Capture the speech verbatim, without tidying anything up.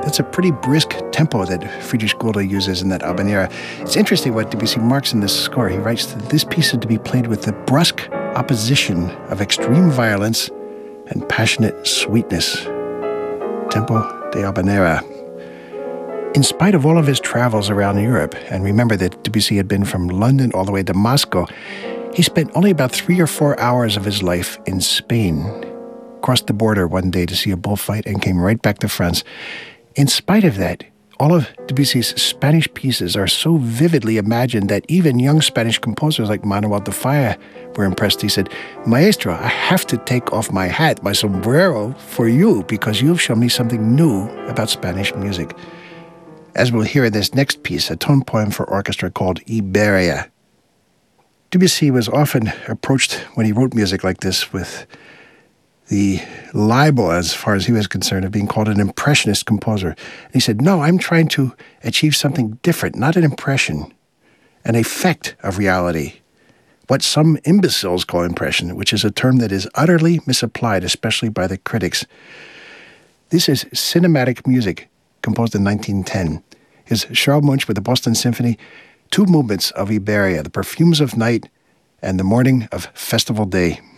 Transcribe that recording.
That's a pretty brisk tempo that Friedrich Gulda uses in that habanera. It's interesting what Debussy marks in this score. He writes that this piece is to be played with the brusque opposition of extreme violence and passionate sweetness. Tempo de habanera. In spite of all of his travels around Europe, and remember that Debussy had been from London all the way to Moscow, he spent only about three or four hours of his life in Spain. Crossed the border one day to see a bullfight and came right back to France. In spite of that, all of Debussy's Spanish pieces are so vividly imagined that even young Spanish composers like Manuel de Falla were impressed. He said, "Maestro, I have to take off my hat, my sombrero, for you because you've shown me something new about Spanish music." As we'll hear in this next piece, a tone poem for orchestra called Iberia. Debussy was often approached when he wrote music like this with the libel, as far as he was concerned, of being called an impressionist composer. And he said, no, I'm trying to achieve something different, not an impression, an effect of reality. What some imbeciles call impression, which is a term that is utterly misapplied, especially by the critics. This is cinematic music, composed in nineteen ten. Is Charles Munch with the Boston Symphony, two movements of Iberia, the perfumes of night and the morning of festival day.